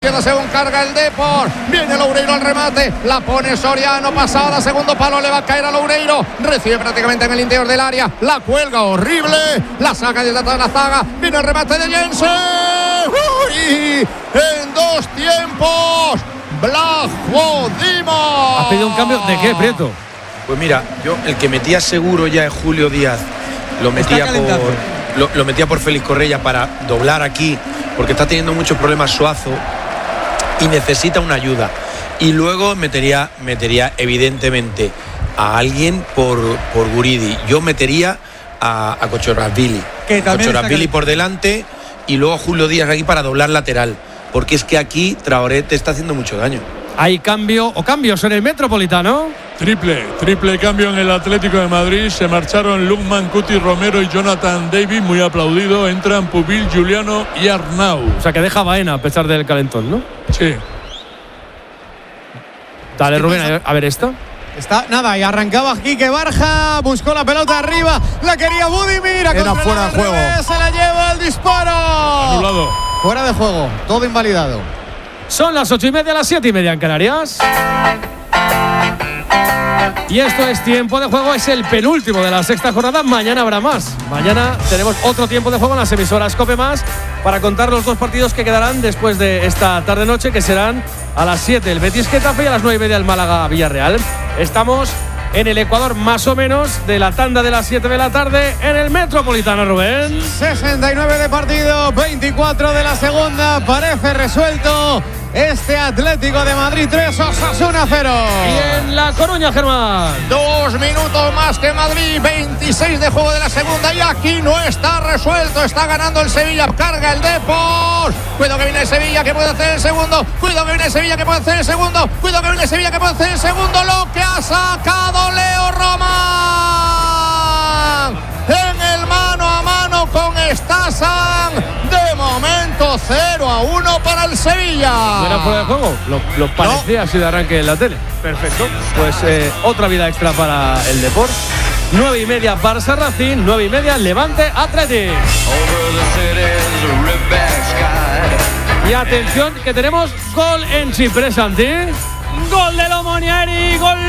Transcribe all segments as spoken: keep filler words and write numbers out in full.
izquierda según carga el Depor. Viene Loureiro al remate. La pone Soriano. Pasada. Segundo palo. Le va a caer a Loureiro. Recibe prácticamente en el interior del área. La cuelga horrible. La saca desde atrás la zaga. Viene el remate de Jensen. ¡Uy! En dos tiempos. Blajo Dimas. ¿Has pedido un cambio de qué, Prieto? Pues mira, yo el que metía seguro ya es Julio Díaz. Lo metía por lo, lo metía por Félix Correia para doblar aquí, porque está teniendo muchos problemas Suazo y necesita una ayuda. Y luego metería, metería evidentemente a alguien por, por Guridi. Yo metería a, a Kochorashvili. Kochorashvili por delante y luego Julio Díaz aquí para doblar lateral. Porque es que aquí Traoré te está haciendo mucho daño. Hay cambio o cambios en el Metropolitano. Triple, triple cambio en el Atlético de Madrid. Se marcharon Lukman, Cuti Romero y Jonathan David, muy aplaudido. Entran Pubil, Juliano y Arnau. O sea que deja Baena a pesar del calentón, ¿no? Sí. Dale, Rubén, a ver, a ver esto. Está, nada, y arrancaba Quique Barja, buscó la pelota arriba, la quería Budimir. Era fuera de juego. Revés, se la lleva el disparo. Anulado. Fuera de juego, todo invalidado. Son las ocho y media, las siete y media en Canarias. Y esto es tiempo de juego, es el penúltimo de la sexta jornada. Mañana habrá más. Mañana tenemos otro tiempo de juego en las emisoras COPE Más para contar los dos partidos que quedarán después de esta tarde-noche, que serán a las siete el Betis-Getafe y a las nueve y media el Málaga-Villarreal. Estamos en el Ecuador más o menos de la tanda de las siete de la tarde en el Metropolitano, Rubén. sesenta y nueve de partido, veinticuatro de la segunda. Parece resuelto este Atlético de Madrid tres, Osasuna cero. Y en La Coruña, Germán. Dos minutos más que Madrid, veintiséis de juego de la segunda y aquí no está resuelto. Está ganando el Sevilla, carga el Depor. Cuidado que viene el Sevilla, que puede hacer el segundo. Cuidado que viene el Sevilla, que puede hacer el segundo. Cuidado que viene el Sevilla, que puede hacer el segundo. Lo que ha sacado Leo Román en el mano a mano con Stasan. De momento cero a uno para el Sevilla. ¿No era fuera de juego? Lo, lo parecía no. Así de arranque en la tele. Perfecto. Pues eh, otra vida extra para el Depor. Nueve y media Barça Racing, nueve y media Levante Athletic. Y atención que tenemos gol en Chipre, Santi. Gol de Lomonieri, gol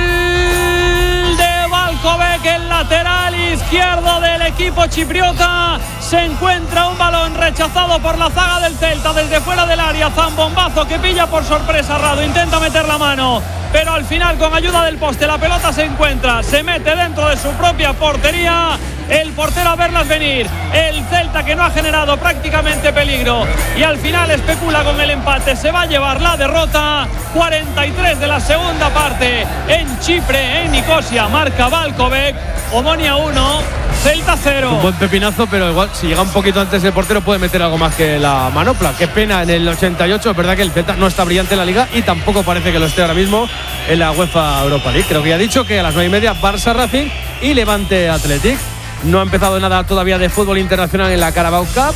de Valkovic, el lateral izquierdo del equipo chipriota. Se encuentra un balón rechazado por la zaga del Celta desde fuera del área. Zambombazo que pilla por sorpresa a Rado, intenta meter la mano, pero al final con ayuda del poste la pelota se encuentra, se mete dentro de su propia portería. El portero a verlas venir, el Celta que no ha generado prácticamente peligro y al final especula con el empate, se va a llevar la derrota. Cuarenta y tres de la segunda parte en Chipre, en Nicosia, marca Valkovic. Omonia uno, Celta cero. Un buen pepinazo, pero igual si llega un poquito antes el portero puede meter algo más que la manopla. Qué pena en el ochenta y ocho, es verdad que el Celta no está brillante en la Liga y tampoco parece que lo esté ahora mismo en la UEFA Europa League. Creo que ya ha dicho que a las nueve y media Barça Racing y Levante Athletic. No ha empezado nada todavía de fútbol internacional en la Carabao Cup.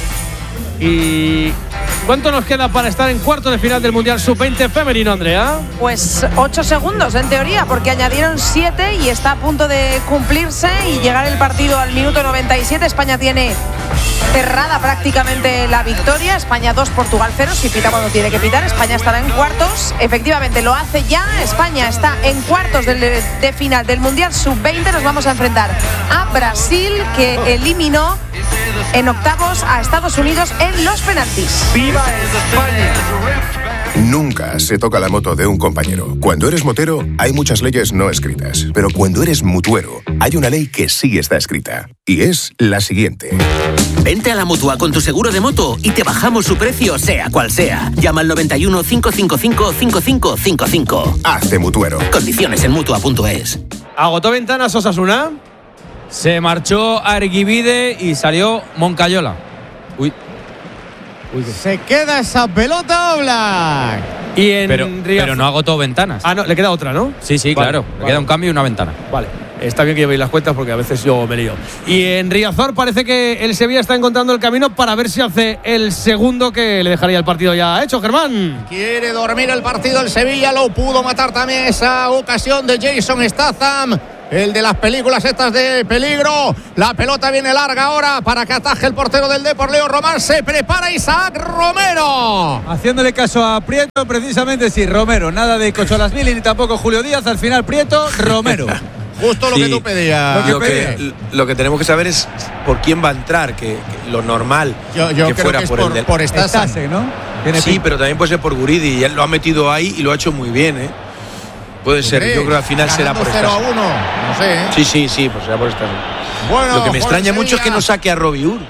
¿Y cuánto nos queda para estar en cuarto de final del Mundial sub veinte femenino, Andrea? Pues ocho segundos en teoría, porque añadieron siete y está a punto de cumplirse y llegar el partido al minuto noventa y siete. España tiene cerrada prácticamente la victoria. España dos, Portugal cero. Si pita cuando tiene que pitar, España estará en cuartos. Efectivamente, lo hace ya. España está en cuartos de, de final del Mundial sub veinte. Nos vamos a enfrentar a Brasil, que eliminó en octavos a Estados Unidos en los penaltis. ¡Viva España! Nunca se toca la moto de un compañero. Cuando eres motero, hay muchas leyes no escritas. Pero cuando eres mutuero, hay una ley que sí está escrita. Y es la siguiente. Vente a la Mutua con tu seguro de moto y te bajamos su precio, sea cual sea. Llama al noventa y uno, cinco cinco cinco, cinco cinco cinco cinco. Hazte mutuero. Condiciones en Mutua punto es. ¿Agotó ventanas Osasuna? Se marchó Arguibide y salió Moncayola. Uy. Uy, se queda esa pelota Oblak. Y en pero, pero no agotó ventanas. Ah, no, le queda otra, ¿no? Sí, sí, vale, claro. Vale. Le queda un cambio y una ventana. Vale. Está bien que llevéis las cuentas porque a veces yo me lío. Y en Riazor parece que el Sevilla está encontrando el camino para ver si hace el segundo que le dejaría el partido ya hecho, Germán. Quiere dormir el partido el Sevilla, lo pudo matar también esa ocasión de Jason Statham. el de las películas estas de peligro. La pelota viene larga ahora para que ataje el portero del Depor, Leo Román. Se prepara Isaac Romero. Haciéndole caso a Prieto, precisamente sí, Romero. Nada de Cocholasvili ni tampoco Julio Díaz. Al final Prieto, Romero. Justo lo sí, que tú pedías. Lo que, lo, que, lo que tenemos que saber es por quién va a entrar, que, que lo normal yo, yo que creo fuera que es por, por el del... por Estase, ¿no? Sí, pinta. Pero también puede ser por Guridi, y él lo ha metido ahí y lo ha hecho muy bien, ¿eh? Puede ser, yo creo que al final será por cero a Estase. uno, no sé, ¿eh? Sí, sí, sí, pues será por Estase. Bueno, lo que me extraña Sevilla. mucho es que no saque a Robbie Ur.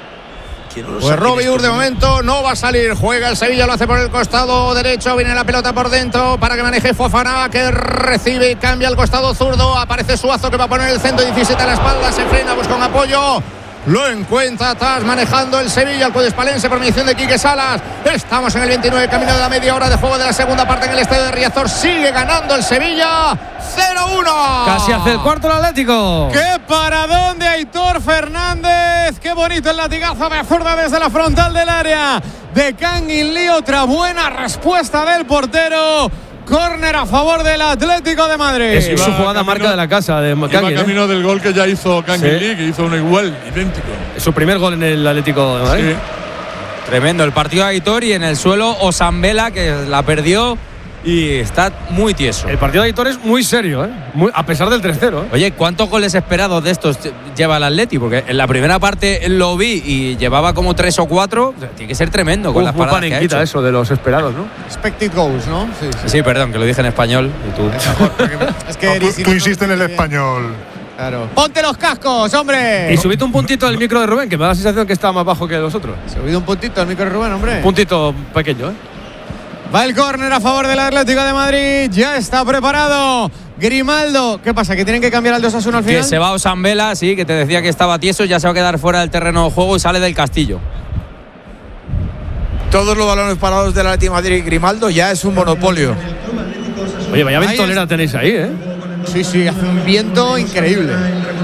No pues Robbie Ur de momento no va a salir. Juega el Sevilla, lo hace por el costado derecho. Viene la pelota por dentro para que maneje Fofana, que recibe y cambia al costado zurdo. Aparece Suazo, que va a poner el centro, diecisiete a la espalda. Se frena, busca un apoyo. Lo encuentra atrás, manejando el Sevilla, el Cudespalense por mediación de Quique Salas. Estamos en el veintinueve, camino de la media hora de juego de la segunda parte en el estadio de Riazor. Sigue ganando el Sevilla, cero uno. Casi hace el cuarto el Atlético. ¡Qué paradón de Aitor Fernández! ¡Qué bonito el latigazo de zurda desde la frontal del área de Kangin Lee! Otra buena respuesta del portero. Córner a favor del Atlético de Madrid. Es su jugada camino, marca de la casa de Kangin. Va camino ¿eh? del gol que ya hizo Kangin sí. Lee, que hizo uno igual, idéntico. Es su primer gol en el Atlético de Madrid. Sí. Tremendo el partido de Aitor, y en el suelo Osambela, que la perdió y está muy tieso. El partido de Aitor es muy serio, ¿eh? Muy, a pesar del tres cero. ¿eh? Oye, ¿cuántos goles esperados de estos lleva el Atleti? Porque en la primera parte lo vi y llevaba como tres o cuatro. O sea, tiene que ser tremendo con Uf, las paradas que ha hecho. Eso de los esperados, ¿no? Expected goals, ¿no? Sí, sí. sí, perdón, que lo dije en español. Y tú. Es que no, tú, tú insistes en el español. Claro. Ponte los cascos, hombre. Y subid un puntito al micro de Rubén, que me da la sensación que está más bajo que los otros. Subid un puntito al micro de Rubén, hombre. Un puntito pequeño, ¿eh? Va el córner a favor del Atlético de Madrid. Ya está preparado Grimaldo. ¿Qué pasa? ¿Que tienen que cambiar al dos a uno al final? Que se va Osambela, sí, que te decía que estaba tieso. Ya se va a quedar fuera del terreno de juego y sale del Castillo. Todos los balones parados del Atlético de Madrid. Grimaldo ya es un monopolio. Oye, vaya ventolera tenéis ahí, ¿eh? Sí, sí, hace un viento increíble.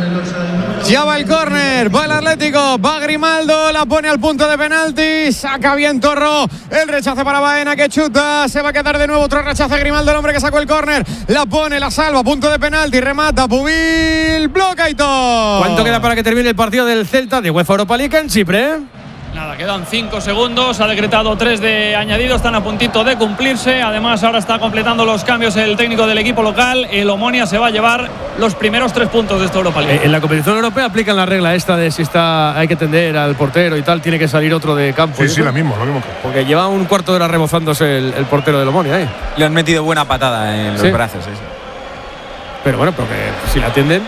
Ya va el córner, va el Atlético, va Grimaldo, la pone al punto de penalti, saca bien Torro, el rechace para Baena que chuta, se va a quedar de nuevo otro rechace Grimaldo, el hombre que sacó el córner, la pone, la salva, punto de penalti, remata, Pubil, bloca y todo. ¿Cuánto queda para que termine el partido del Celta de UEFA Europa League en Chipre? Nada, quedan cinco segundos, ha decretado tres de añadido, están a puntito de cumplirse. Además ahora está completando los cambios el técnico del equipo local. El Omonia se va a llevar los primeros tres puntos de esta Europa League. En la competición europea aplican la regla esta de si está hay que tender al portero y tal, tiene que salir otro de campo. Sí, sí, lo mismo, lo mismo. Porque lleva un cuarto de hora rebozándose el, el portero del Omonia, ¿eh? Le han metido buena patada en los ¿Sí? brazos, ¿eh? Pero bueno, porque si la atienden,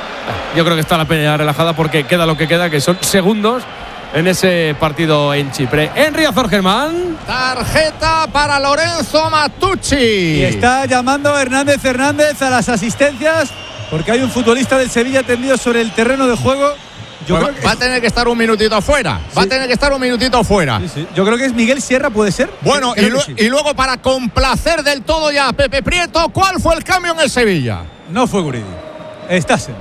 yo creo que está la pelea relajada porque queda lo que queda, que son segundos en ese partido en Chipre. En Riazor, Germán. Tarjeta para Lorenzo Matucci. Y está llamando Hernández Hernández a las asistencias porque hay un futbolista del Sevilla tendido sobre el terreno de juego. Yo bueno, creo que va a tener que estar un minutito afuera. Sí. Va a tener que estar un minutito afuera. Sí, sí. Yo creo que es Miguel Sierra, ¿puede ser? Bueno, y, lu sí. y luego para complacer del todo ya a Pepe Prieto, ¿cuál fue el cambio en el Sevilla? No fue Guridi. Estase.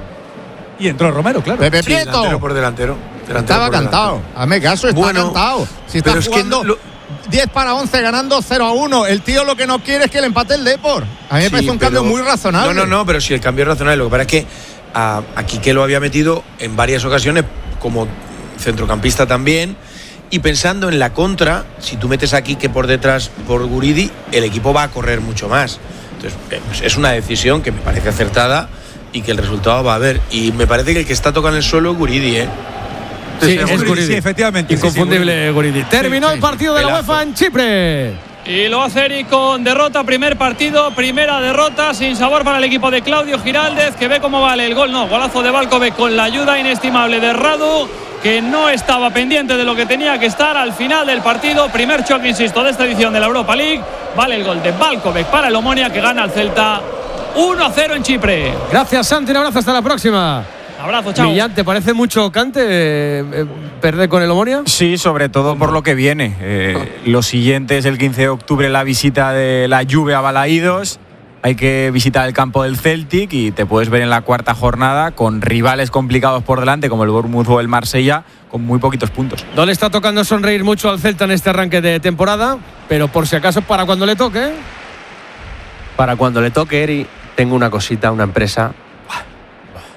Y entró Romero, claro. Pepe sí, Prieto. Delantero por delantero. delantero estaba por cantado. delantero. Hazme caso, está bueno, cantado. Si está pero jugando es que lo... diez para once ganando cero a uno. El tío lo que no quiere es que le empate el Depor. A mí me sí, parece un pero... cambio muy razonable. No, no, no, pero si el cambio es razonable. Lo que pasa es que a, a Quique lo había metido en varias ocasiones como centrocampista también. Y pensando en la contra, si tú metes a Quique por detrás por Guridi, el equipo va a correr mucho más. Entonces, es una decisión que me parece acertada y que el resultado va a haber. Y me parece que el que está tocando el suelo es Guridi, ¿eh? Sí, es Guridi. Guridi, sí, efectivamente. Inconfundible, sí, sí, Guridi. Terminó sí, sí, el partido sí, de la UEFA en Chipre. Y lo hace Eric con derrota, primer partido, primera derrota, sin sabor para el equipo de Claudio Giraldez, que ve cómo vale el gol. No, golazo de Valkovic con la ayuda inestimable de Radu, que no estaba pendiente de lo que tenía que estar al final del partido. Primer choque, insisto, de esta edición de la Europa League. Vale el gol de Valkovic para el Omonia, que gana al Celta uno a cero en Chipre. Gracias, Santi, un abrazo, hasta la próxima. Abrazo, chao. Millán, ¿te parece mucho cante eh, eh, perder con el Omonia? Sí, sobre todo por lo que viene. Eh, lo siguiente es el quince de octubre, la visita de la Juve a Balaídos. Hay que visitar el campo del Celtic y te puedes ver en la cuarta jornada con rivales complicados por delante como el Bournemouth o el Marsella con muy poquitos puntos. No le está tocando sonreír mucho al Celta en este arranque de temporada, pero por si acaso para cuando le toque. Para cuando le toque, Eri, tengo una cosita, una empresa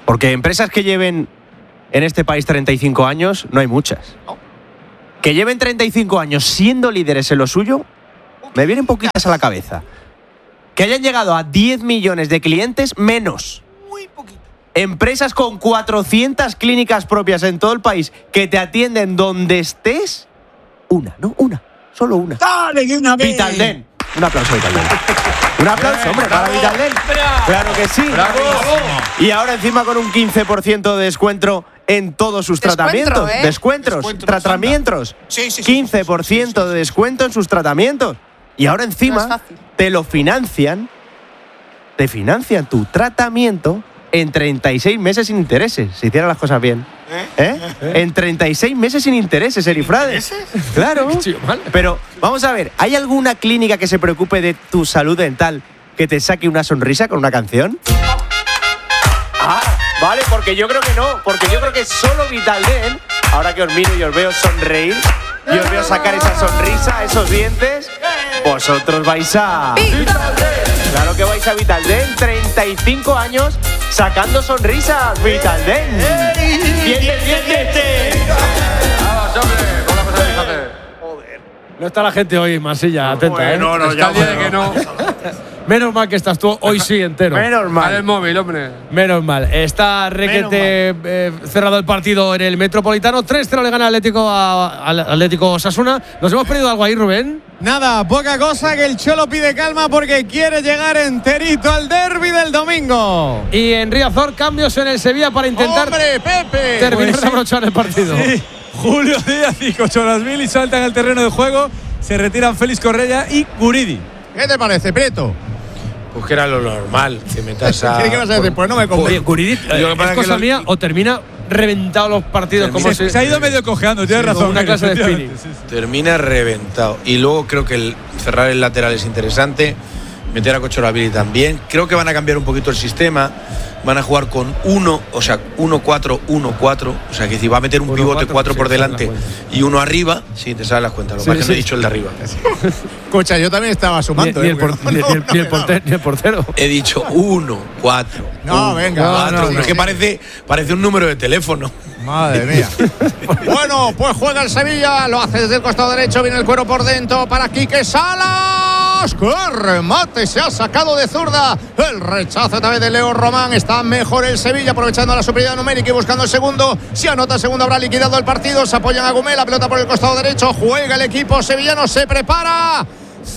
Porque empresas que lleven en este país treinta y cinco años, no hay muchas. Que lleven treinta y cinco años siendo líderes en lo suyo, me vienen poquitas a la cabeza. Que hayan llegado a diez millones de clientes, menos. Muy poquito. Empresas con cuatrocientas clínicas propias en todo el país que te atienden donde estés, una, ¿no? Una, solo una. ¡Dale, que una vez! Vitaldent. Un aplauso a Vitaldent. Un aplauso, hombre, para Vitaldent. Claro que sí. Bravo. Y ahora encima con un quince por ciento de descuento en todos sus Descuentro, tratamientos. ¿eh? Descuentos, Descuentro, tratamientos. Sí, sí, sí, quince por ciento sí, sí, sí, de descuento en sus tratamientos. Y ahora encima No es fácil. te lo financian, te financian tu tratamiento en treinta y seis meses sin intereses, si hicieran las cosas bien. ¿Eh? ¿Eh? En treinta y seis meses sin intereses, Erifrade. Claro. Pero vamos a ver, ¿hay alguna clínica que se preocupe de tu salud dental que te saque una sonrisa con una canción? Ah, vale, porque yo creo que no, porque yo creo que solo Vitaldent, ahora que os miro y os veo sonreír, y os veo sacar esa sonrisa, esos dientes, vosotros vais a... ¡Vitaldent! Claro que vais a Vitaldent, treinta y cinco años sacando sonrisas, Vitaldent. ¡Dientes, dientes! ¡Vamos, hombre! Vamos a pasar, fíjate. Joder. No está la gente hoy, Masilla, atenta, Bueno, ¿eh? no, no, Está ya, el día de bueno. que no. Menos mal que estás tú hoy sí entero. Menos mal. Dale el móvil, hombre. Menos mal. Está requete eh, cerrado el partido en el Metropolitano. tres cero le gana Atlético a, al Atlético Osasuna. ¿Nos hemos perdido algo ahí, Rubén? Nada, poca cosa, que el Cholo pide calma porque quiere llegar enterito al derbi del domingo. Y en Riazor, cambios en el Sevilla para intentar ¡Hombre, Pepe! terminar Pues de sí. abrochar el partido. Sí. Julio Díaz y Cocholasvili saltan al terreno de juego. Se retiran Félix Correa y Guridi. ¿Qué te parece, Prieto? Pues que era lo normal, que metas a... ¿Qué vas a decir? Pues no me Oye, convence. Guridi, Lo que eh, pasa ¿es es que cosa lo- mía o termina reventado los partidos como Se, si… se ha ido medio cojeando, tienes Sí, razón. como una Miguel, clase de efectivamente, spinning. sí, sí. Termina reventado. Y luego creo que el cerrar el lateral es interesante. Meter a Cocholavili también. Creo que van a cambiar un poquito el sistema. Van a jugar con uno, o sea, uno cuatro uno cuatro. O sea, que si va a meter un uno, pivote cuatro, cuatro sí, por te salen delante las cuentas. y uno arriba, sí, te salen las cuentas. Lo Sí, más que sí. no he dicho el de arriba. Escucha, yo también estaba Ni, sumando. ni ¿eh? el, por- Porque ni- no- ni el- no ni el me daba. portero, ni el portero. He dicho uno, cuatro. No, uno, venga. cuatro. No, no, es que no. parece, parece un número de teléfono. Madre mía. Bueno, pues juega el Sevilla, lo hace desde el costado derecho, viene el cuero por dentro para Quique Salas. ¡Qué remate! Se ha sacado de zurda. El rechazo también de Leo Román. Está mejor el Sevilla, aprovechando la superioridad numérica y buscando el segundo. Si anota el segundo, habrá liquidado el partido. Se apoyan a Gumé, la pelota por el costado derecho. Juega el equipo sevillano, se prepara.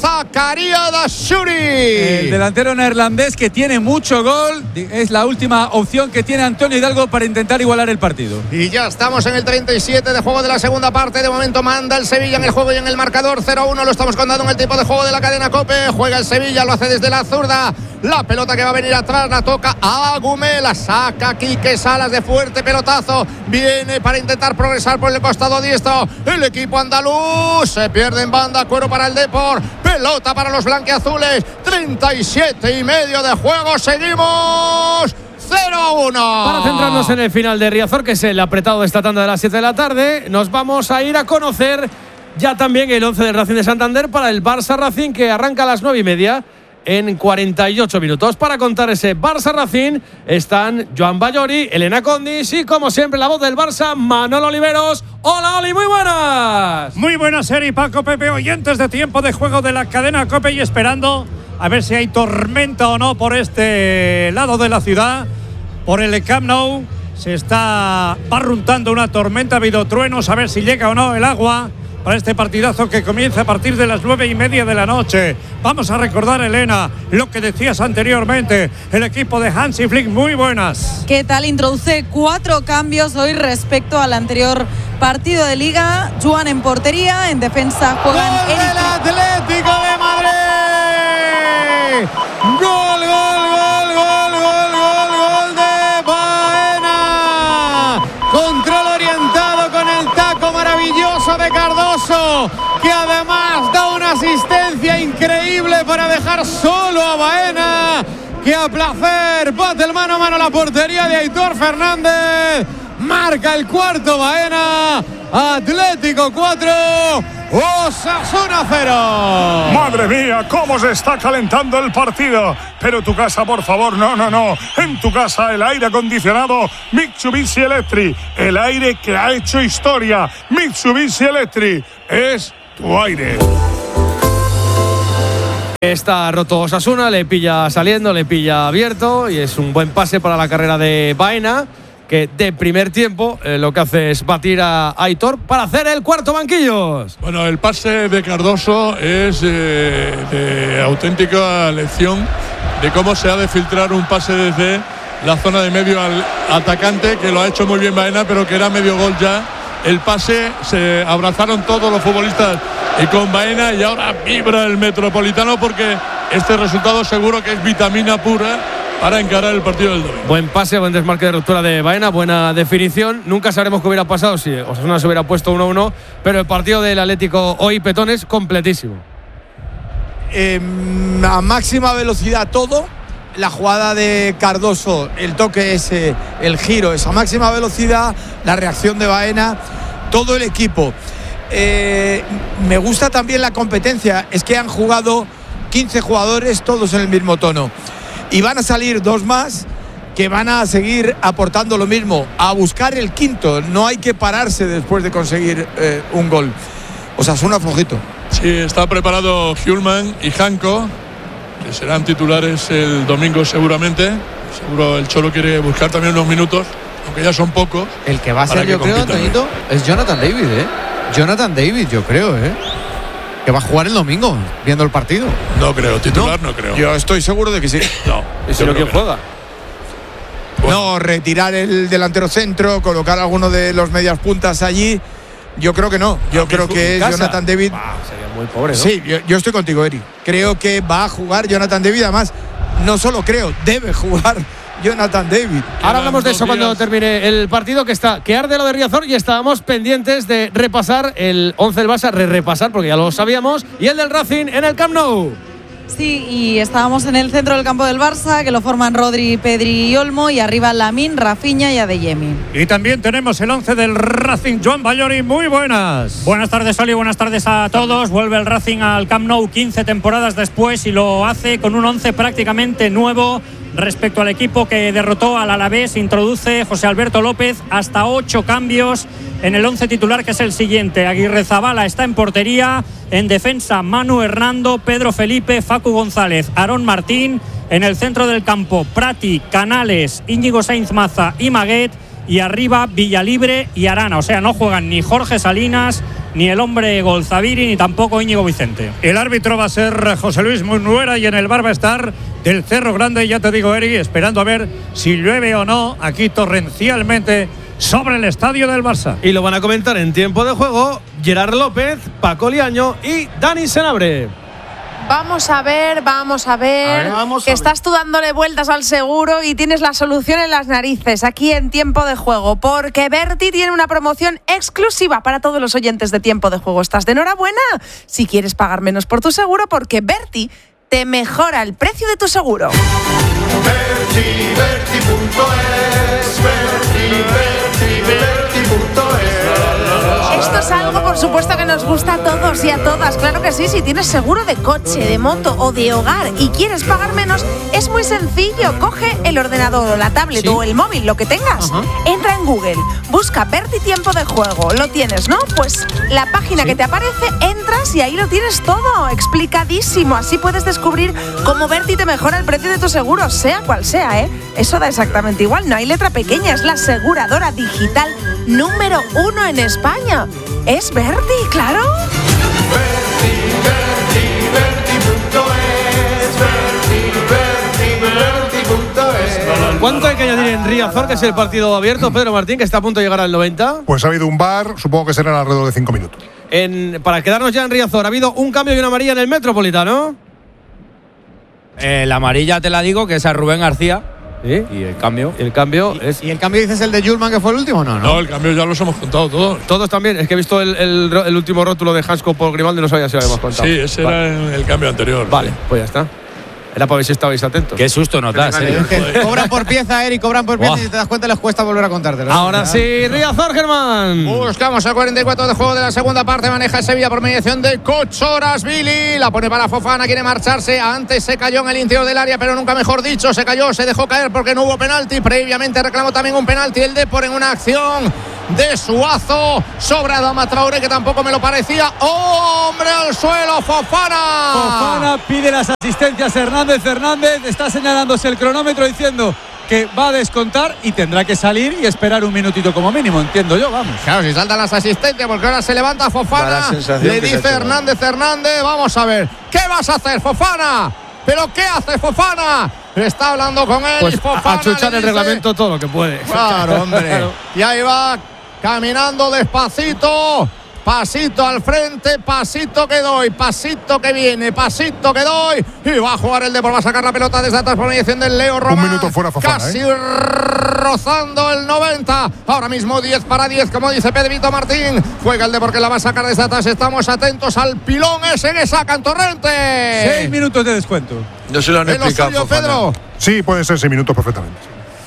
Zakaria Dashuri. El delantero neerlandés que tiene mucho gol. Es la última opción que tiene Antonio Hidalgo para intentar igualar el partido. Y ya estamos en el treinta y siete de juego de la segunda parte. De momento manda el Sevilla en el juego y en el marcador cero a uno. Lo estamos contando en el tiempo de juego de la cadena COPE. Juega el Sevilla, lo hace desde la zurda. La pelota que va a venir atrás la toca a Gumé. La saca Quique Salas de fuerte pelotazo. Viene para intentar progresar por el costado diestro. El equipo andaluz se pierde en banda. Cuero para el Depor. Pelota para los blanquiazules. treinta y siete y medio de juego. Seguimos. cero a uno. Para centrarnos en el final de Riazor, que es el apretado de esta tanda de las siete de la tarde, nos vamos a ir a conocer ya también el once del Racing de Santander para el Barça Racing, que arranca a las nueve y media en cuarenta y ocho minutos. Para contar ese Barça Racing están Joan Bayori, Elena Condis y, como siempre, la voz del Barça, Manolo Oliveros. Hola, Oli, muy buenas. Muy buenas, Eri, Paco, Pepe, oyentes de tiempo de juego de la cadena COPE, y esperando a ver si hay tormenta o no por este lado de la ciudad. Por el Camp Nou se está barruntando una tormenta, ha habido truenos, a ver si llega o no el agua para este partidazo que comienza a partir de las nueve y media de la noche. Vamos a recordar, Elena, lo que decías anteriormente. El equipo de Hansi Flick, muy buenas. ¿Qué tal? Introduce cuatro cambios hoy respecto al anterior partido de Liga. Joan en portería, en defensa juegan ¡Gol Eric. del Atlético de Madrid! ¡Gol, gol, gol, gol, gol, gol, gol de Baena! Control orientado con el taco maravilloso de Cardoso, que además da una asistencia increíble para dejar solo a Baena, que a placer bate el mano a mano la portería de Aitor Fernández. Marca el cuarto Baena. Atlético cuatro, Osasuna cero. Madre mía, cómo se está calentando el partido. Pero tu casa, por favor, no, no, no. En tu casa el aire acondicionado Mitsubishi Electric. El aire que ha hecho historia. Mitsubishi Electric es tu aire. Está roto Osasuna, le pilla saliendo, le pilla abierto y es un buen pase para la carrera de Baena, que de primer tiempo eh, lo que hace es batir a Aitor para hacer el cuarto banquillos. Bueno, el pase de Cardoso es eh, de auténtica lección de cómo se ha de filtrar un pase desde la zona de medio al atacante, que lo ha hecho muy bien Baena, pero que era medio gol ya. El pase, se abrazaron todos los futbolistas y con Baena, y ahora vibra el Metropolitano porque este resultado seguro que es vitamina pura para encarar el partido del domingo. Buen pase, buen desmarque de ruptura de Baena, buena definición. Nunca sabremos qué hubiera pasado si Osasuna se hubiera puesto uno a uno, pero el partido del Atlético hoy, Petones, completísimo. Eh, a máxima velocidad todo. La jugada de Cardoso, el toque ese, el giro, esa máxima velocidad, la reacción de Baena, todo el equipo. Eh, me gusta también la competencia, es que han jugado quince jugadores todos en el mismo tono y van a salir dos más que van a seguir aportando lo mismo, a buscar el quinto. No hay que pararse después de conseguir eh, un gol. Osasuna flojito. Sí, está preparado Hjulman y Janko, que serán titulares el domingo seguramente. Seguro el Cholo quiere buscar también unos minutos, aunque ya son pocos. El que va a ser, yo creo, Antonito, es Jonathan David, ¿eh? Jonathan David, yo creo, ¿eh? Que va a jugar el domingo, viendo el partido. No creo, titular no, no creo. Yo estoy seguro de que sí. No. ¿Y si no, quién juega? Bueno. No, retirar el delantero centro, colocar a alguno de los medias puntas allí. Yo creo que no. Yo creo que es casa. Jonathan David. Ah, sería muy pobre, ¿no? Sí, yo, yo estoy contigo, Eri. Creo que va a jugar Jonathan David. Además, no solo creo, debe jugar Jonathan David. Ahora hablamos de eso días. Cuando termine el partido, que está que arde lo de Riazor, y estábamos pendientes de repasar el once del Barça, re repasar porque ya lo sabíamos, y el del Racing en el Camp Nou. Sí, y estábamos en el centro del campo del Barça, que lo forman Rodri, Pedri y Olmo, y arriba Lamine, Rafinha y Adeyemi. Y también tenemos el once del Racing, Joan Ballori, muy buenas. Buenas tardes, Oli, buenas tardes a todos. Vuelve el Racing al Camp Nou quince temporadas después y lo hace con un once prácticamente nuevo respecto al equipo que derrotó al Alavés. Introduce José Alberto López hasta ocho cambios en el once titular, que es el siguiente. Aguirrezabala está en portería. En defensa, Manu Hernando, Pedro Felipe, Facu González, Aarón Martín. En el centro del campo, Prati, Canales, Íñigo Sainz Maza y Maguet. Y arriba, Villalibre y Arana. O sea, no juegan ni Jorge Salinas, ni el hombre Golzabiri, ni tampoco Íñigo Vicente. El árbitro va a ser José Luis Munuera, y en el bar va a estar del Cerro Grande, ya te digo, Eri, esperando a ver si llueve o no aquí torrencialmente sobre el estadio del Barça. Y lo van a comentar en tiempo de juego Gerard López, Paco Liaño y Dani Senabre. Vamos a ver, vamos a ver, a ver vamos que a estás ver. Tú dándole vueltas al seguro y tienes la solución en las narices aquí en Tiempo de Juego, porque Berti tiene una promoción exclusiva para todos los oyentes de Tiempo de Juego. ¿Estás de enhorabuena? Si quieres pagar menos por tu seguro, porque Berti te mejora el precio de tu seguro. Berti, Berti punto es, Berti, Berti, Berti punto es. Esto es algo, por supuesto, que nos gusta a todos y a todas. Claro que sí, si tienes seguro de coche, de moto o de hogar y quieres pagar menos, es muy sencillo. Coge el ordenador o la tablet, ¿sí?, o el móvil, lo que tengas. Ajá. Entra en Google, busca Berti Tiempo de Juego. Lo tienes, ¿no? Pues la página, ¿sí?, que te aparece, entras y ahí lo tienes todo, explicadísimo. Así puedes descubrir cómo Berti te mejora el precio de tu seguro, sea cual sea, ¿eh? Eso da exactamente igual, no hay letra pequeña, es la aseguradora digital número uno en España. ¿Es Berti, claro? Berti, Berti, Berti punto es, Berti, Berti, Berti punto es. ¿Cuánto hay que añadir en Riazor, que es el partido abierto, Pedro Martín, que está a punto de llegar al noventa? Pues ha habido un bar, supongo que serán alrededor de cinco minutos. En, para quedarnos ya en Riazor, ha habido un cambio y una amarilla en el Metropolitano. Eh, la amarilla te la digo, que es a Rubén García. ¿Sí? Y el cambio. El cambio ¿Y, es. ¿Y el cambio dices el de Hjulman, que fue el último? No, no. No, el cambio ya los hemos contado todos. Todos también. Es que he visto el, el, el último rótulo de Hansko por Grimaldo y no sabía si lo habíamos contado. Sí, ese vale. Era el cambio anterior. Vale, sí. Pues ya está. Era para ver si estabais atentos. Qué susto nos das, Es que cobran por pieza, Eric, cobran por pieza. Buah. Y si te das cuenta les cuesta volver a contártelo. Ahora sí, Riazor, Germán. Buscamos el cuarenta y cuatro de juego de la segunda parte. Maneja el Sevilla por mediación de Kochorashvili. La pone para Fofana, quiere marcharse. Antes se cayó en el interior del área, pero nunca mejor dicho. Se cayó, se dejó caer porque no hubo penalti. Previamente reclamó también un penalti el Depor en una acción de Suazo sobre Adama Traoré, que tampoco me lo parecía. ¡Hombre al suelo, Fofana! Fofana pide las asistencias Hernández. Hernández está señalándose el cronómetro diciendo que va a descontar y tendrá que salir y esperar un minutito como mínimo, entiendo yo, vamos. Claro, si saltan las asistencias, porque ahora se levanta Da Fofana. la sensación Le que se ha dice hecho Hernández, Hernández, vamos a ver. ¿Qué vas a hacer, Fofana? ¿Pero qué hace Fofana? Está hablando con él. Pues y Fofana a chuchar le el dice, reglamento todo lo que puede. Claro, hombre. Claro. Y ahí va caminando despacito. Pasito al frente, pasito que doy, pasito que viene, pasito que doy. Y va a jugar el Depor, va a sacar la pelota desde atrás por mediación del Leo Román. Un minuto fuera Fofana, Casi ¿eh? rozando el noventa. Ahora mismo diez para diez, como dice Pedrito Martín. Juega el Depor, que la va a sacar desde atrás. Estamos atentos al pilón ese que sacan Torrente. Seis minutos de descuento. No se lo han ¿Es lo explicado, suyo, Fofana. Pedro? Sí, pueden ser seis minutos perfectamente.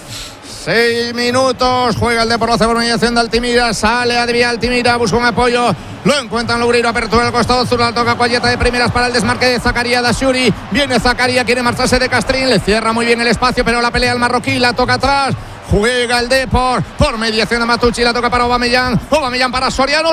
Seis minutos, juega el Depor, hace por mediación de Altimira, sale Adrián Altimira, busca un apoyo, lo encuentran Loureiro, apertura al costado sur, la toca Cualleta de primeras para el desmarque de Zakaria Dashuri, viene Zakaria, quiere marcharse de Castrín, le cierra muy bien el espacio, pero la pelea el marroquí, la toca atrás. Juega el Depor por mediación de Matucci, la toca para Aubameyang, Aubameyang para Soriano,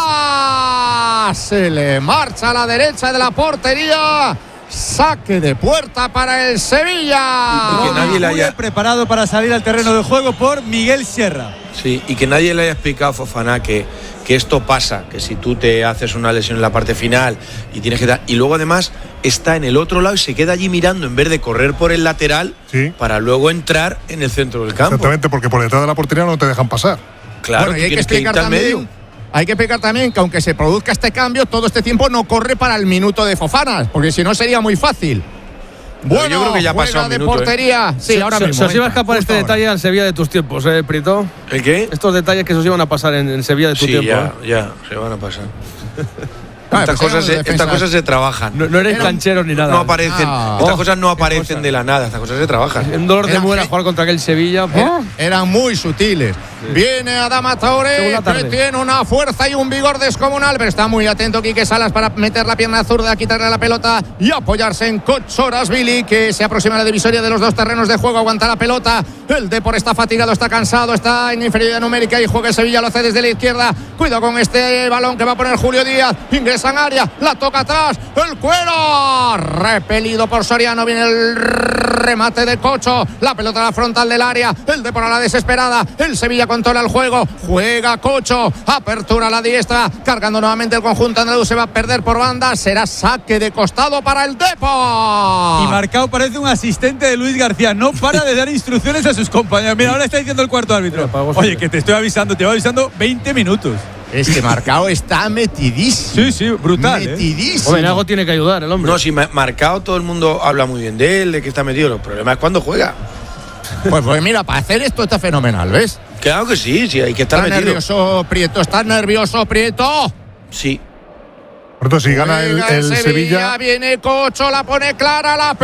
chuta, se le marcha a la derecha de la portería. Saque de puerta para el Sevilla. Y que nadie le haya preparado para salir al terreno de juego por Miguel Sierra. Sí, y que nadie le haya explicado a Fofana que, que esto pasa, que si tú te haces una lesión en la parte final y tienes que dar, y luego además está en el otro lado y se queda allí mirando en vez de correr por el lateral, sí, para luego entrar en el centro del campo. Exactamente, porque por detrás de la portería no te dejan pasar. Claro, bueno, y hay que tienes que explicar irte al también, medio. hay que explicar también que aunque se produzca este cambio, todo este tiempo no corre para el minuto de Fofana, porque si no sería muy fácil. Bueno, yo creo que ya ha pasado juega un de minuto, portería. ¿eh? Sí, Se- ahora se- mismo. Se os iba a venga, escapar este justo detalle al Sevilla de tus tiempos, ¿eh, Prito? ¿El qué? Estos detalles que se os iban a pasar en, en Sevilla de tu Sí, tiempo. ya, ¿eh? ya, se van a pasar. Ah, estas, pues cosas se, eran estas defensas. cosas se trabajan. No, no eres Eran- cancheros ni nada. No aparecen. Ah. estas Oh, cosas no qué aparecen cosa. de la nada. Estas cosas se trabajan. Un dolor de Eran muela ge- jugar contra aquel Sevilla. Era- eran muy sutiles. Viene Adama Traoré, Segunda tarde. que tiene una fuerza y un vigor descomunal, pero está muy atento Quique Salas para meter la pierna zurda, quitarle la pelota y apoyarse en Kochorashvili, que se aproxima a la divisoria de los dos terrenos de juego, aguanta la pelota. El Depor está fatigado, está cansado, está en inferioridad numérica y juega el Sevilla, lo hace desde la izquierda. Cuidado con este balón que va a poner Julio Díaz, ingresa en área, la toca atrás, el cuero, repelido por Soriano, viene el remate de Cocho, la pelota a la frontal del área, el Depor a la desesperada, el Sevilla controla el juego, juega Cocho, apertura a la diestra, cargando nuevamente el conjunto andaluz, se va a perder por banda, será saque de costado para el Depor. Y Marcao parece un asistente de Luis García, no para de dar instrucciones a sus compañeros. Mira, ahora está diciendo el cuarto árbitro. Oye, que te estoy avisando, te voy avisando veinte minutos. Es que Marcao está metidísimo. Sí, sí, brutal. ¿eh? Metidísimo. Hombre, en algo tiene que ayudar el hombre. No, si ma- Marcao todo el mundo habla muy bien de él, de que está metido. El problema es cuando juega. Pues, pues mira, para hacer esto está fenomenal, ¿ves? Claro que sí, sí, hay que estar Está metido. nervioso Prieto, está nervioso Prieto. Sí. Por tanto, si gana el, Juega el Sevilla, viene Cocho, la pone clara la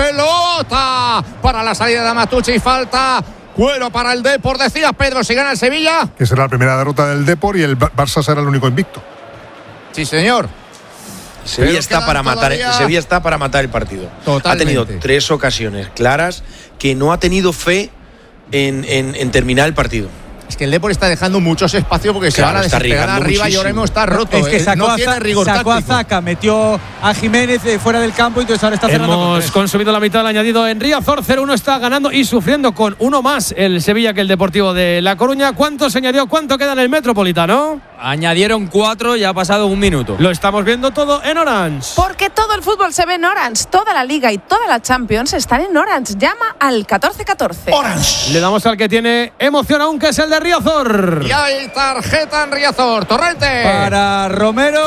pelota para la salida de Matucci y falta. Cuero para el Depor, decía Pedro, si gana el Sevilla. que será la primera derrota del Depor y el Ba- Barça será el único invicto. Sí, señor. Sevilla Pero está quedan para matar, todavía- Sevilla está para matar el partido. Totalmente. Ha tenido tres ocasiones claras que no ha tenido fe en, en- en terminar el partido. Es que el Depor está dejando muchos espacios porque se Claro, van a está desesperar arriesgando arriba y ahora muchísimo. mismo está roto. Es que Eh, sacó, no a, tiene Za- rigor sacó a táctico. Zaka, metió a Jiménez eh, fuera del campo y entonces ahora está cerrando con Hemos tres. consumido la mitad del añadido en Riazor. cero uno está ganando y sufriendo con uno más el Sevilla que el Deportivo de La Coruña. ¿Cuánto se añadió? ¿Cuánto queda en el Metropolitano? Añadieron cuatro y ha pasado un minuto. Lo estamos viendo todo en Orange. Porque todo el fútbol se ve en Orange. Toda la Liga y toda la Champions están en Orange. Llama al catorce catorce. Le damos al que tiene emoción aún, que es el de Riazor. Y hay tarjeta en Riazor. Torrente. Para Romero,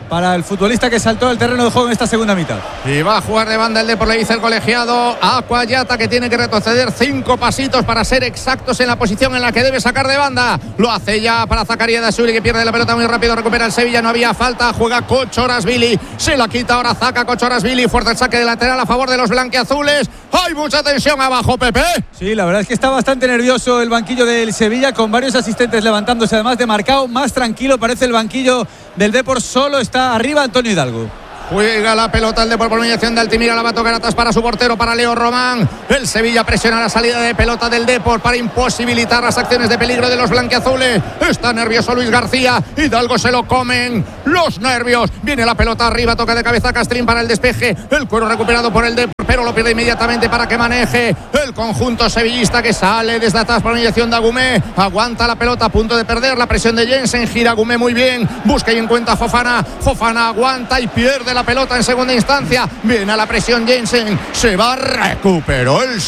para el futbolista que saltó el terreno de juego en esta segunda mitad. Y va a jugar de banda el Depor, le dice el colegiado a Cuayata, que tiene que retroceder cinco pasitos para ser exactos en la posición en la que debe sacar de banda. Lo hace ya para Zacarías Dasuri, que pierde la pelota muy rápido, recupera el Sevilla, no había falta, juega Kochorasvili, se la quita ahora Zaca Kochorasvili, fuerte el saque de lateral a favor de los blanquiazules. Hay mucha tensión abajo, Pepe. Sí, la verdad es que está bastante nervioso el banquillo del Sevilla, con varios asistentes levantándose, además de Marcao. Más tranquilo parece el banquillo del Depor, solo está arriba Antonio Hidalgo. Juega la pelota el Depor por mediación de Altimira, la va a tocar atrás para su portero, para Leo Román. El Sevilla presiona la salida de pelota del Depor para imposibilitar las acciones de peligro de los blanquiazules. Está nervioso Luis García, Hidalgo se lo comen los nervios. Viene la pelota arriba, toca de cabeza Castrín para el despeje. El cuero recuperado por el Depor, pero lo pierde inmediatamente para que maneje el conjunto sevillista, que sale desde atrás por mediación de Agumé. Aguanta la pelota a punto de perder, la presión de Jensen, gira Agumé muy bien, busca y encuentra a Fofana. Fofana aguanta y pierde la pelota en segunda instancia. Viene a la presión Jensen, se va, recuperó el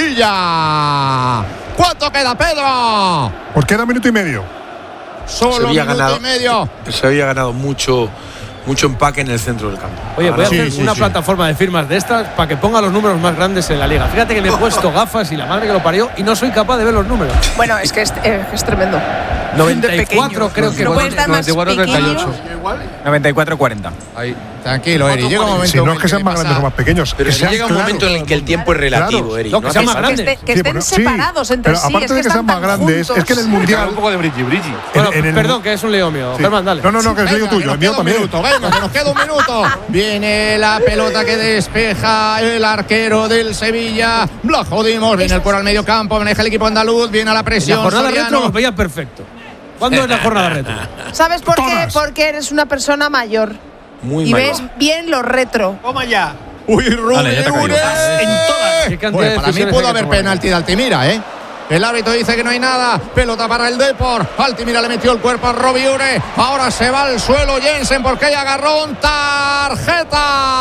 Sevilla. ¿Cuánto queda, Pedro? Pues queda minuto y medio. Solo minuto ganado, y medio. Se había ganado mucho mucho empaque en el centro del campo. Oye, voy a hacer sí, sí, una sí. plataforma de firmas de estas para que ponga los números más grandes en la liga. Fíjate que me he puesto gafas y la madre que lo parió y no soy capaz de ver los números. Bueno, es que es, es tremendo. noventa y cuatro creo que no puedes dar más noventa y cuatro treinta y ocho. noventa y cuatro cuarenta. Ahí, tranquilo, Eri. Llega un momento. Si no es que sean más grandes o más pequeños. Pero que si sean llega un claros. momento en el que el tiempo es relativo, Claro. Eri. No, que sean más Que, grandes. esté- que Sí, estén bueno, sí, separados entre pero sí. aparte Es de que que sean están más tan grandes, juntos. es que en el mundial. Un poco de brilli, brilli. Bueno, en el- perdón, que es un lío mío. Sí. Germán, dale. No, no, no, que es lío Venga, tuyo, que nos el mío queda un también. minuto, venga, que nos queda un minuto. Viene la pelota que despeja el arquero del Sevilla. La jodimos, viene el cuero al medio campo, maneja el equipo andaluz, viene a la La presión. jornada Soriano. retro los veía perfecto. ¿Cuándo es la jornada retro? ¿Sabes por qué? Todas. Porque eres una persona mayor Muy y mayor. ves bien lo retro. Toma ya. Uy, Rubí, Vale, ya te ha caído. en todas. ¿Qué cantidad Pues de para mí decisiones pudo hay que haber tomar? penalti de Altimira, ¿eh? El árbitro dice que no hay nada. Pelota para el Depor. Altimira le metió el cuerpo a Robiure. Ahora se va al suelo Jensen porque hay agarrón. Tarjeta.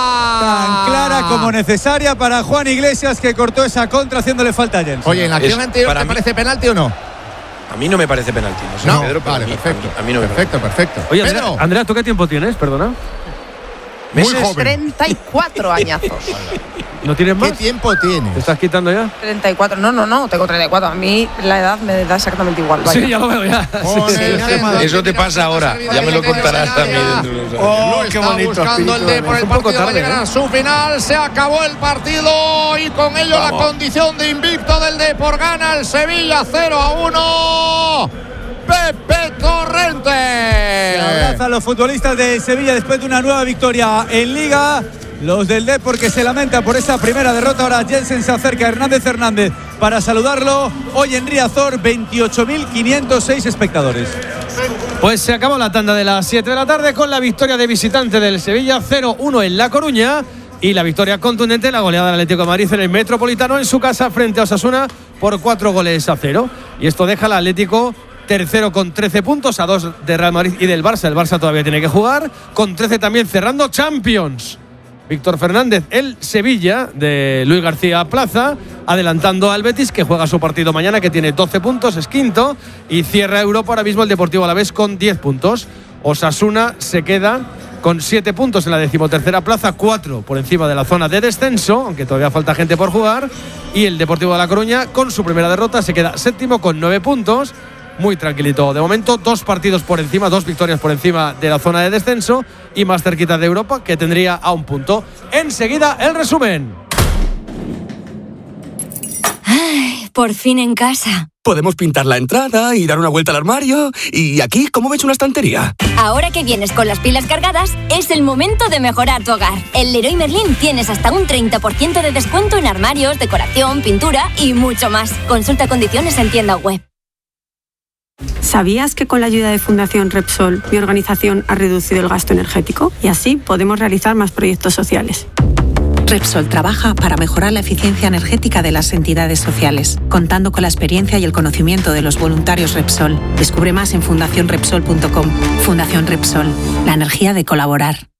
Tan clara como necesaria para Juan Iglesias, que cortó esa contra haciéndole falta a Jensen. Oye, ¿en la acción Es- anterior para te mí- parece penalti o no? A mí no me parece penalti. No sé, No, Pedro, pero vale, a mí, perfecto. A mí, a mí no me Perfecto, perfecto. Oye, Andrea, Pedro. Andrea, ¿tú qué tiempo tienes? Perdona. Muy Meses. joven. treinta y cuatro añazos. ¿No tienes ¿Qué más? tiempo ¿Te tienes? estás quitando ya? treinta y cuatro. No, no, no, tengo treinta y cuatro. A mí la edad me da exactamente igual. Vaya. Sí, ya lo veo ya. Con Sí, sí. el centro. Eso te pasa ahora. Ya me lo contarás también dentro de unos años. Oh, lo está buscando el D por el un poco partido para tarde, llegar ¿eh? a su final. Se acabó el partido y con ello la condición de invicto del Depor. Gana el Sevilla cero a uno. Pepe Torrente. Se abrazan los futbolistas de Sevilla después de una nueva victoria en Liga. Los del Depor, que se lamentan por esa primera derrota. Ahora Jensen se acerca a Hernández Hernández para saludarlo. Hoy en Riazor, veintiocho mil quinientos seis espectadores. Pues se acabó la tanda de las siete de la tarde con la victoria de visitante del Sevilla cero uno en La Coruña y la victoria contundente, la goleada del Atlético de Madrid en el Metropolitano en su casa frente a Osasuna por cuatro goles a cero. Y esto deja al Atlético tercero con trece puntos, a dos de Real Madrid y del Barça. El Barça todavía tiene que jugar, con trece también cerrando Champions. Víctor Fernández, el Sevilla de Luis García Plaza, adelantando al Betis, que juega su partido mañana, que tiene doce puntos, es quinto, y cierra Europa ahora mismo el Deportivo Alavés con diez puntos. Osasuna se queda con siete puntos en la decimotercera plaza, cuatro por encima de la zona de descenso, aunque todavía falta gente por jugar, y el Deportivo de La Coruña, con su primera derrota, se queda séptimo con nueve puntos. Muy tranquilito de momento, dos partidos por encima, dos victorias por encima de la zona de descenso y más cerquita de Europa, que tendría a un punto. Enseguida el resumen. Ay, por fin en casa. Podemos pintar la entrada y dar una vuelta al armario. Y aquí, ¿cómo ves una estantería? Ahora que vienes con las pilas cargadas, es el momento de mejorar tu hogar. En Leroy Merlin tienes hasta un treinta por ciento de descuento en armarios, decoración, pintura y mucho más. Consulta condiciones en tienda web. ¿Sabías que con la ayuda de Fundación Repsol, mi organización ha reducido el gasto energético? Y así podemos realizar más proyectos sociales. Repsol trabaja para mejorar la eficiencia energética de las entidades sociales, contando con la experiencia y el conocimiento de los voluntarios Repsol. Descubre más en fundación repsol punto com. Fundación Repsol, la energía de colaborar.